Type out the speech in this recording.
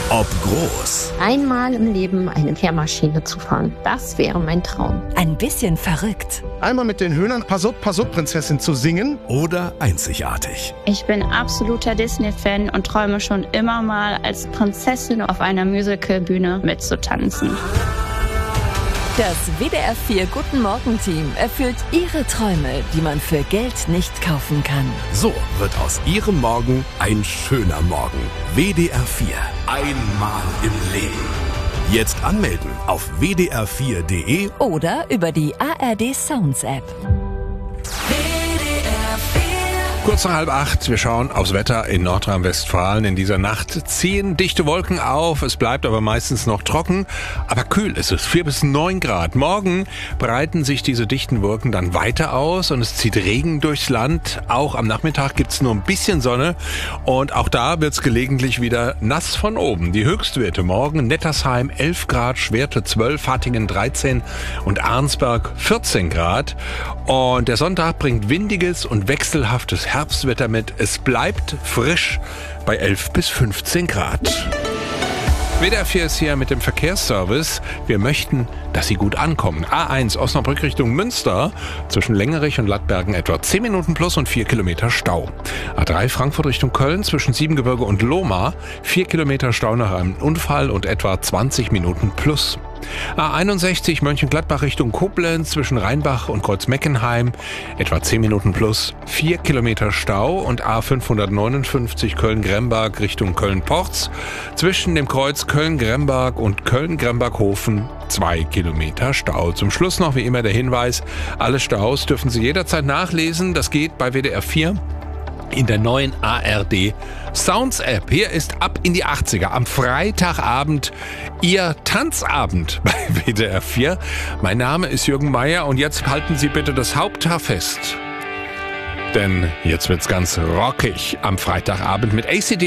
Ob groß Einmal im Leben eine Kehrmaschine zu fahren, das wäre mein Traum. Ein bisschen verrückt. Einmal mit den Hühnern Pass up, Prinzessin zu singen. oder einzigartig. Ich bin absoluter Disney-Fan und träume schon immer mal, als Prinzessin auf einer Musicalbühne mitzutanzen. Das WDR 4 Guten Morgen Team erfüllt Ihre Träume, die man für Geld nicht kaufen kann. So wird aus Ihrem Morgen ein schöner Morgen. WDR 4. Einmal im Leben. Jetzt anmelden auf wdr4.de. Oder über die ARD Sounds App. Kurz nach 7:30, wir schauen aufs Wetter in Nordrhein-Westfalen. In dieser Nacht ziehen dichte Wolken auf, es bleibt aber meistens noch trocken, aber kühl ist es, 4 bis 9 Grad. Morgen breiten sich diese dichten Wolken dann weiter aus und es zieht Regen durchs Land. Auch am Nachmittag gibt's nur ein bisschen Sonne und auch da wird's gelegentlich wieder nass von oben. Die Höchstwerte morgen: Nettersheim 11 Grad, Schwerte 12, Hattingen 13 und Arnsberg 14 Grad. Und der Sonntag bringt windiges und wechselhaftes Herbstwetter mit. Es bleibt frisch bei 11 bis 15 Grad. WDR 4 ist hier mit dem Verkehrsservice. Wir möchten, dass Sie gut ankommen. A1 Osnabrück Richtung Münster, zwischen Längerich und Lattbergen etwa 10 Minuten plus und 4 Kilometer Stau. A3 Frankfurt Richtung Köln, zwischen Siebengebirge und Lohmar, 4 Kilometer Stau nach einem Unfall und etwa 20 Minuten plus. A61 Mönchengladbach Richtung Koblenz, zwischen Rheinbach und Kreuzmeckenheim, etwa 10 Minuten plus, 4 Kilometer Stau. Und A559 Köln-Gremberg Richtung Köln-Porz, zwischen dem Kreuz Köln-Gremberg und Köln-Gremberghofen 2 Kilometer Stau. Zum Schluss noch wie immer der Hinweis: Alle Staus dürfen Sie jederzeit nachlesen. Das geht bei WDR 4 in der neuen ARD Sounds App. Hier ist Ab in die 80er am Freitagabend Ihr Tanzabend bei WDR 4. Mein Name ist Jürgen Meier und jetzt halten Sie bitte das Haupthaar fest. Denn jetzt wird's ganz rockig am Freitagabend mit ACD.